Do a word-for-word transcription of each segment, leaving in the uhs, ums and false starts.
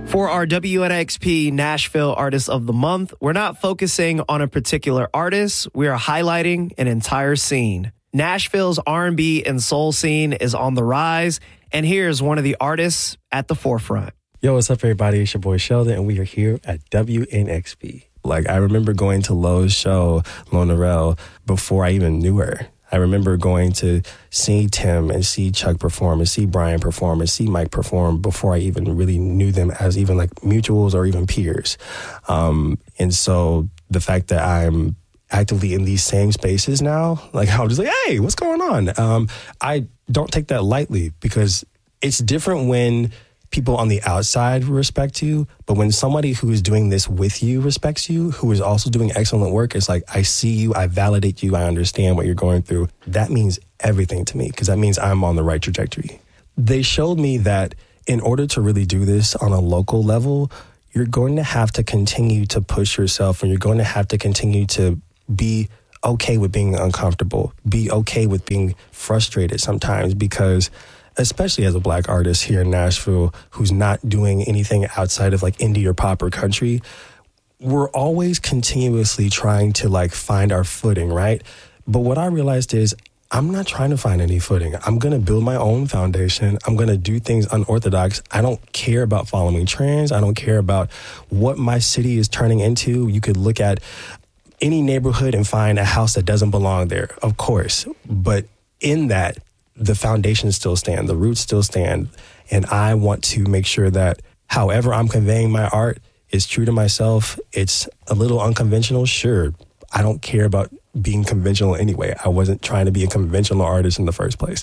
For our W N X P Nashville Artist of the Month, we're not focusing on a particular artist. We are highlighting an entire scene. Nashville's R and B and soul scene is on the rise, and here's one of the artists at the forefront. Yo, what's up, everybody? It's your boy Sheldon, and we are here at W N X P. Like, I remember going to Lowe's show, Lona Rel, before I even knew her. I remember going to see Tim and see Chuck perform and see Brian perform and see Mike perform before I even really knew them as even like mutuals or even peers. Um, and so the fact that I'm actively in these same spaces now, like I'm just like, hey, what's going on? Um, I don't take that lightly because it's different when people on the outside respect you, but when somebody who is doing this with you respects you, who is also doing excellent work, it's like, I see you, I validate you, I understand what you're going through. That means everything to me because that means I'm on the right trajectory. They showed me that in order to really do this on a local level, you're going to have to continue to push yourself and you're going to have to continue to be okay with being uncomfortable, be okay with being frustrated sometimes because especially as a black artist here in Nashville who's not doing anything outside of like indie or pop or country, we're always continuously trying to like find our footing, right? But what I realized is I'm not trying to find any footing. I'm going to build my own foundation. I'm going to do things unorthodox. I don't care about following trends. I don't care about what my city is turning into. You could look at any neighborhood and find a house that doesn't belong there, of course. But in that, the foundations still stand, the roots still stand. And I want to make sure that however I'm conveying my art is true to myself. It's a little unconventional. Sure. I don't care about being conventional anyway. I wasn't trying to be a conventional artist in the first place.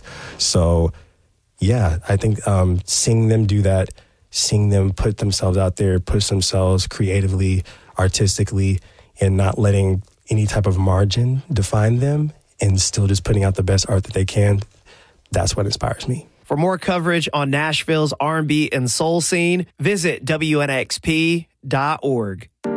So yeah, I think um, seeing them do that, seeing them put themselves out there, push themselves creatively, artistically, and not letting any type of margin define them and still just putting out the best art that they can. That's what inspires me. For more coverage on Nashville's R and B and soul scene, visit W N X P dot org.